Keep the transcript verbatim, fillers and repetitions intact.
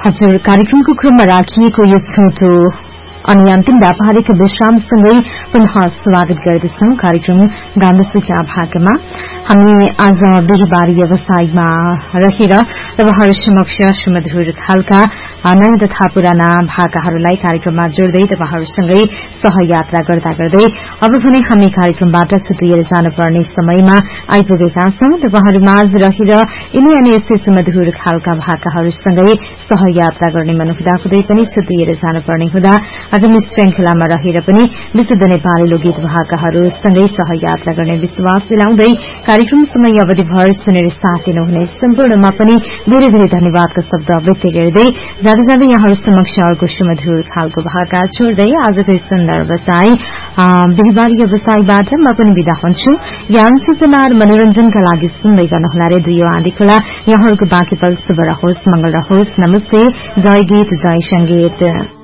हजुर कार्यक्रमको क्रममा राखिएको यो छोटो अनि अन्तिम व्यापारिक विश्रामसँगै पुनः स्वागत गर्दछौं कार्यक्रम गाउँदैका भागमा। हामी आज बिहिबारी व्यवसायमा रहेर तपाईहरु समक्ष सुमधुर खालका नयाँ तथा पुराना भाकाहरूलाई कार्यक्रममा जोड्दै तपाईहरुसँगै सहयात्रा गर्दा गर्दै अब भने हामी कार्यक्रमबाट छुटिएर जानुपर्ने समयमा आइपुगेका छौं। तपाईहरुमाझ रहेर यिनै अनि यस्तै सुमधुर खालका भाकाहरूसँगै सहयात्रा गर्ने मन हुँदा हुँदै पनि छुटिएर जानुपर्ने हुँदा आगामी श्रृंखलामा रहेर पनि विशुद्ध नेपाली लोकगीत भाकाहरूसँगै सहयात्रा गर्ने विश्वास दिलाउँदै कार्यक्रम समय अवधिभर सुनेर साथ दिनुहुने सम्पूर्णमा पनि धेरै धेरै धन्यवादका शब्द व्यक्त गर्दै जाँदा जाँदै यहाँहरू समक्ष अर्को सुमधुर खालको भाका छोड्दै आजको सुन्दर व्यवसाय बिहिबारी व्यवसायबाट म पनि विदा हुन्छु। ज्ञान सूचना र मनोरञ्जनका लागि सुन्दै गर्नुहोला रेडियो आँधी खोला। यहाँहरूको बाँकी पल शुभ रहोस्, मंगल रहोस्। नमस्ते, जय गीत, जय संगीत।